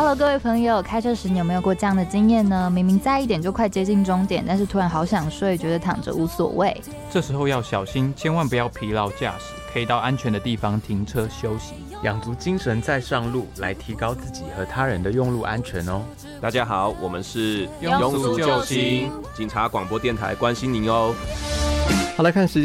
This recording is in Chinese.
Hello， 各位朋友，开车时你有没有过这样的经验呢？明明在1点就快接近终点，但是突然好想睡，觉得躺着无所谓。 这时候要小心，千万不要疲劳驾驶，可以到安全的地方停车休息， 养足精神再上路，来提高自己和他人的用路安全哦。 大家好，我们是庸俗救星警察广播电台，关心您哦。 好，来看时间。